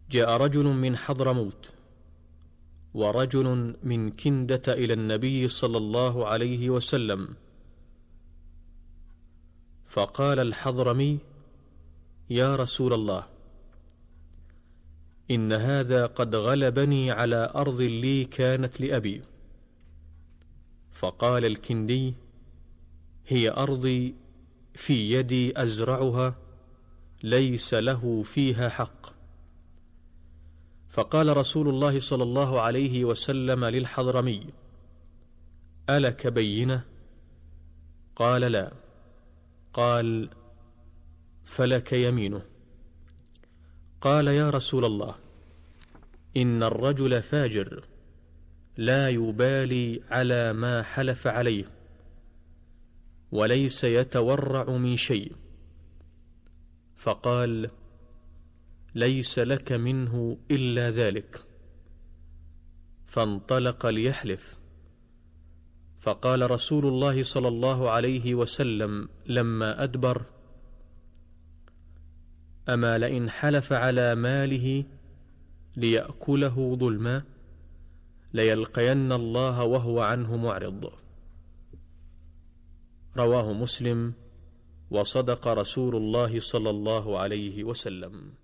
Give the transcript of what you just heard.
جاء رجل من حضرموت ورجل من كندة إلى النبي صلى الله عليه وسلم، فقال الحضرمي: يا رسول الله، إن هذا قد غلبني على أرض لي كانت لأبي. فقال الكندي: هي أرضي في يدي أزرعها، ليس له فيها حق. فقال رسول الله صلى الله عليه وسلم للحضرمي: ألك بينة؟ قال: لا. قال: فلك يمينه. قال: يا رسول الله، إن الرجل فاجر لا يبالي على ما حلف عليه، وليس يتورع من شيء. فقال: ليس لك منه إلا ذلك. فانطلق ليحلف. فقال رسول الله صلى الله عليه وسلم لما أدبر: أما لئن حلف على ماله ليأكله ظلما ليلقين الله وهو عنه معرض. رواه مسلم. وصدق رسول الله صلى الله عليه وسلم.